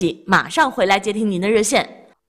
马上回来接听您的热线。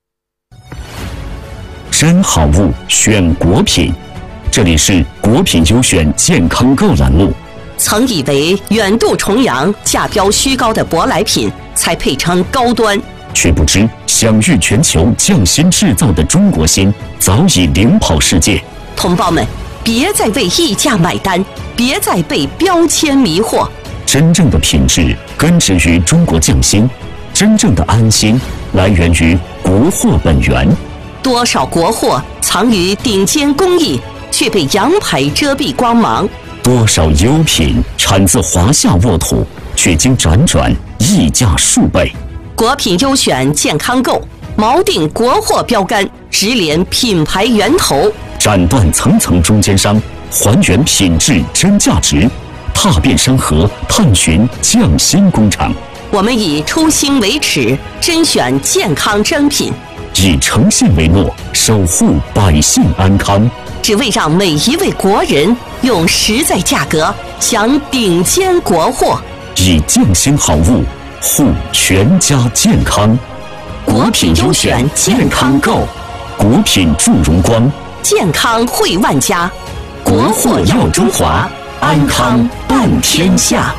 真好物选果品，这里是果品优选健康购栏目。 曾以为远渡重洋、价标虚高的舶来品才配称高端， 却不知享誉全球匠心制造的中国心早已领跑世界。 同胞们，别再为溢价买单，别再被标签迷惑。 真正的品质根植于中国匠心，真正的安心来源于国货本源。 多少国货藏于顶尖工艺，却被洋牌遮蔽光芒； 多少优品产自华夏沃土，却经辗转溢价数倍。 果品优选健康购，锚定国货标杆，直连品牌源头， 斩断层层中间商，还原品质真价值，踏遍山河，探寻匠心工厂。 我们以初心为尺，甄选健康珍品， 以诚信为诺，守护百姓安康， 只为让每一位国人用实在价格享顶尖国货， 以匠心好物护全家健康。 果品优选健康购， 果品助荣光， 健康惠万家， 国货耀中华，安康伴天下。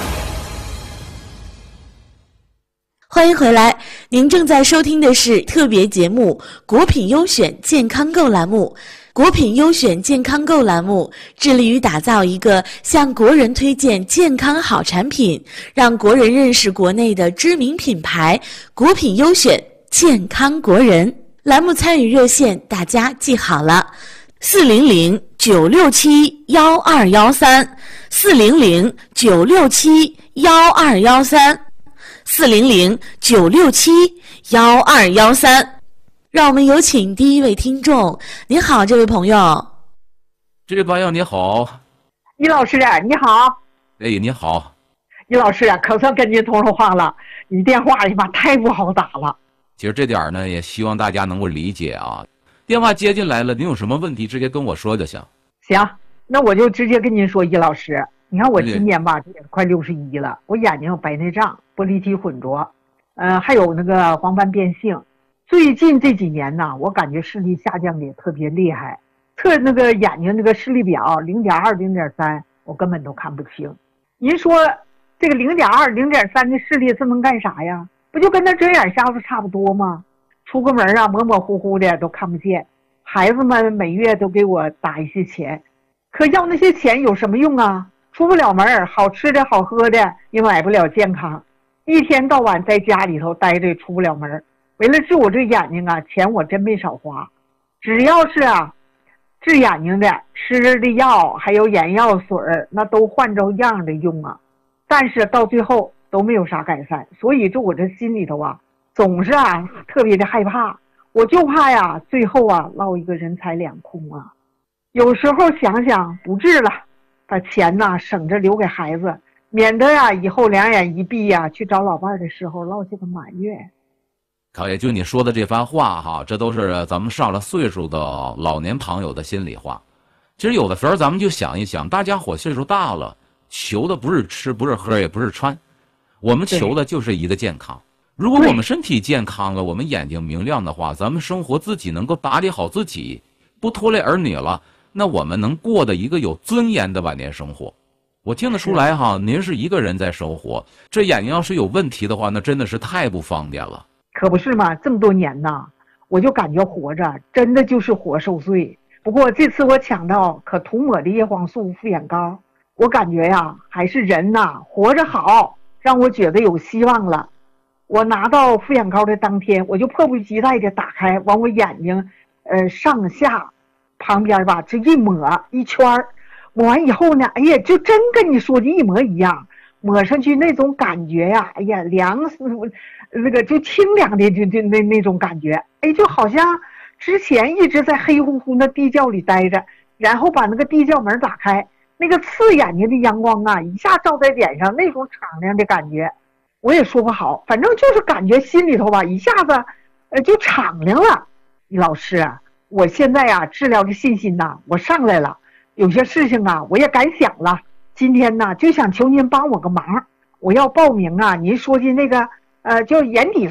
欢迎回来，您正在收听的是特别节目《果品优选健康购》栏目。果品优选健康购栏目致力于打造一个向国人推荐健康好产品，让国人认识国内的知名品牌。果品优选健康国人栏目参与热线大家记好了，400-967-1213，400-967-1213。让我们有请第一位听众。你好，这位朋友。 这位朋友你好。 于老师你好。 哎，你好。 于老师可算跟您通上话了，你电话呀妈太不好打了。 其实这点呢，也希望大家能够理解啊。电话接进来了，您有什么问题直接跟我说就行。 行，那我就直接跟您说，于老师，你看我今年吧，也快61了，我眼睛有白内障、玻璃体混浊，还有那个黄斑变性。最近这几年呢，我感觉视力下降的也特别厉害，测那个眼睛那个视力表0.2、0.3，我根本都看不清。您说这个0.2、0.3的视力是能干啥呀？不就跟那睁眼瞎子差不多吗？出个门啊，模模糊糊的都看不见。孩子们每月都给我打一些钱，可要那些钱有什么用啊？出不了门，好吃的好喝的也买不了健康，一天到晚在家里头待着，出不了门。为了治我这眼睛啊，钱我真没少花。只要是治眼睛的吃的药还有眼药水那都换着样的用啊，但是到最后都没有啥改善。所以我这心里头总是特别的害怕，我就怕最后落一个人财两空啊。有时候想想不治了，把钱省着留给孩子，免得以后两眼一闭去找老伴的时候落下个埋怨。 可也就你说的这番话哈，这都是咱们上了岁数的老年朋友的心里话。其实有的时候咱们就想一想，大家伙岁数大了，求的不是吃，不是喝，也不是穿，我们求的就是一个健康。如果我们身体健康了，我们眼睛明亮的话，咱们生活自己能够打理好自己，不拖累儿女了，那我们能过的一个有尊严的晚年生活。我听得出来您是一个人在生活，这眼睛要是有问题的话，那真的是太不方便了。 可不是嘛，这么多年我就感觉活着真的就是活受罪。不过这次我抢到可涂抹的叶黄素复眼膏，我感觉还是人活着好，让我觉得有希望了。我拿到复眼膏的当天，我就迫不及待的打开，往我眼睛上下旁边这一抹一圈，抹完以后呢，哎呀，就真跟你说的一模一样。抹上去那种感觉哎呀，那个就清凉的就那种感觉，哎，就好像之前一直在黑乎乎的地窖里待着，然后把那个地窖门打开，那个刺眼睛的阳光一下照在脸上，那种敞亮的感觉，我也说不好，反正就是感觉心里头一下子就敞亮了。老师我现在治疗的信心我上来了，有些事情我也敢想了。今天就想求您帮我个忙，我要报名您说的那个就眼底